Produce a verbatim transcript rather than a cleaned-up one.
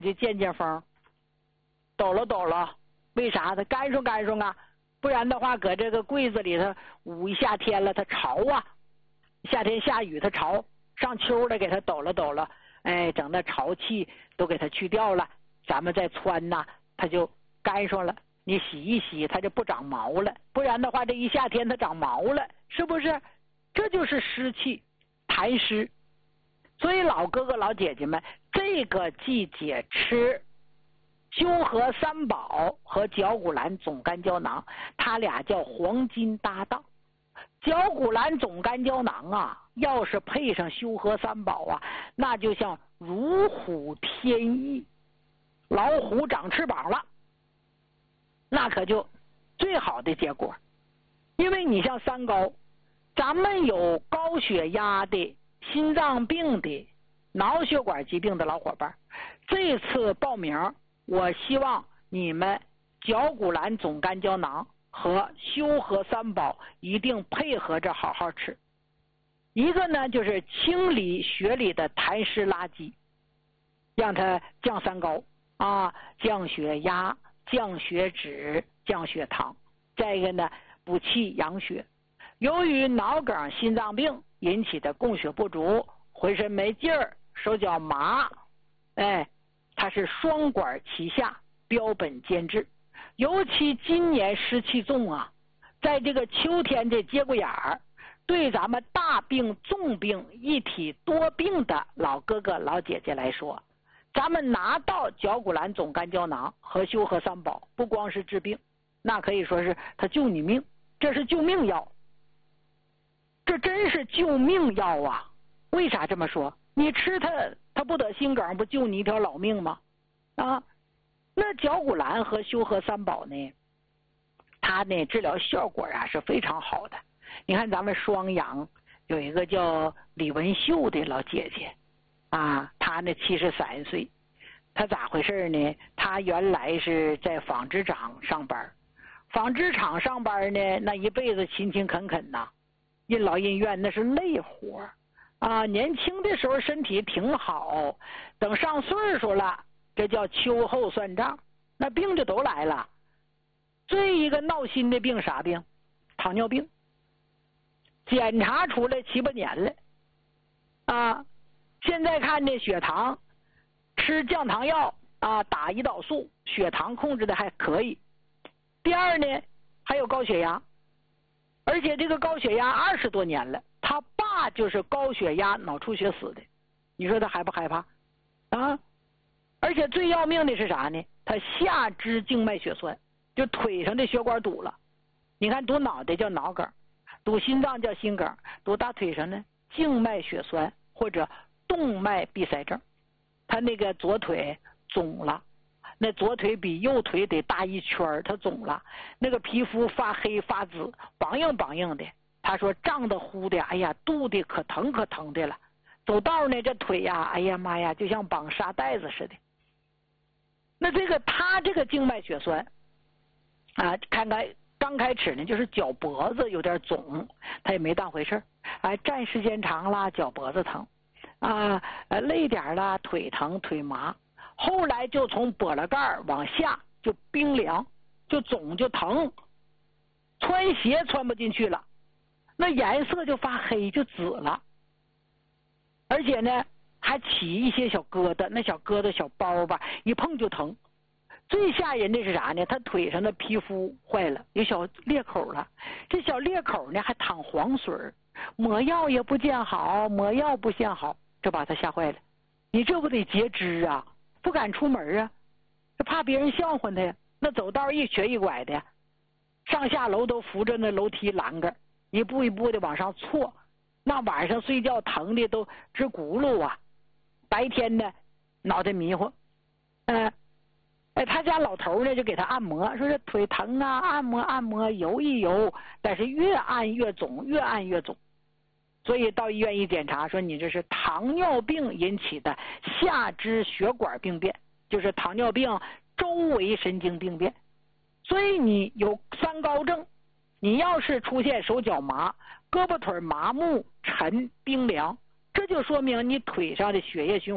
就见见风，抖了抖了，为啥？它干爽干爽啊，不然的话搁这个柜子里头捂一夏天了，它潮啊，夏天下雨它潮，上秋了给它抖了抖了，哎，整那潮气都给它去掉了，咱们再穿呐，它就干爽了。你洗一洗，它就不长毛了，不然的话这一夏天它长毛了，是不是？这就是湿气痰湿。所以老哥哥老姐姐们，这个季节吃修和三宝和绞股蓝总干胶囊，它俩叫黄金搭档。绞股蓝总干胶囊啊，要是配上修和三宝啊，那就像如虎添翼，老虎长翅膀了，那可就最好的结果。因为你像三高，咱们有高血压的、心脏病的、脑血管疾病的老伙伴，这次报名，我希望你们绞股蓝总干胶囊和修和三宝一定配合着好好吃。一个呢就是清理血里的痰湿垃圾，让它降三高啊，降血压、降血脂、降血糖。再一个呢，补气养血。由于脑梗、心脏病引起的供血不足，浑身没劲儿，手脚麻，哎，它是双管齐下，标本兼治。尤其今年湿气重啊，在这个秋天这节骨眼儿，对咱们大病重病一体多病的老哥哥老姐姐来说，咱们拿到绞股蓝总干胶囊和修和三宝，不光是治病，那可以说是它救你命，这是救命药，这真是救命药啊！为啥这么说？你吃它，它不得心梗，不救你一条老命吗？啊，那绞股蓝和修和三宝呢，它呢治疗效果啊是非常好的。你看咱们双阳有一个叫李文秀的老姐姐啊，她呢七十三岁，她咋回事呢？她原来是在纺织厂上班，纺织厂上班呢，那一辈子勤勤恳恳呐，任劳任怨，那是累活啊。年轻的时候身体挺好，等上岁数了，这叫秋后算账，那病就都来了。最一个闹心的病啥病？糖尿病。检查出来七八年了啊，现在看这血糖，吃降糖药啊，打胰岛素，血糖控制的还可以。第二呢，还有高血压，而且这个高血压二十多年了，他爸就是高血压脑出血死的，你说他害不害怕啊？而且最要命的是啥呢？他下肢静脉血栓，就腿上的血管堵了。你看堵脑袋叫脑梗，堵心脏叫心梗，堵大腿上呢静脉血栓或者动脉闭塞症。他那个左腿肿了，那左腿比右腿得大一圈，他肿了，那个皮肤发黑发紫，梆硬梆硬的。他说胀得乎的，哎呀，肚的可疼可疼的了。走道呢，这腿呀，哎呀妈呀，就像绑沙袋子似的。那这个他这个静脉血栓啊，看看刚开始呢，就是脚脖子有点肿，他也没当回事，哎，站时间长了，脚脖子疼啊，累点了，腿疼腿麻。后来就从脖子盖往下就冰凉，就肿就疼，穿鞋穿不进去了，那颜色就发黑就紫了，而且呢还起一些小疙瘩，那小疙瘩小包吧，一碰就疼。最吓人的是啥呢？他腿上的皮肤坏了，有小裂口了，这小裂口呢还淌黄水，抹药也不见好，抹药不见好，这把他吓坏了。你这不得截肢啊，不敢出门啊，怕别人笑话他呀。那走道一瘸一拐的，上下楼都扶着那楼梯栏杆，一步一步的往上错，那晚上睡觉疼的都直轱辘啊，白天呢脑袋迷糊。嗯、呃哎，他家老头呢就给他按摩，说这腿疼啊，按摩按摩，揉一揉，但是越按越肿，越按越肿。所以到医院一检查，说你这是糖尿病引起的下肢血管病变，就是糖尿病周围神经病变。所以你有三高症，你要是出现手脚麻、胳膊腿麻木、沉冰凉，这就说明你腿上的血液循环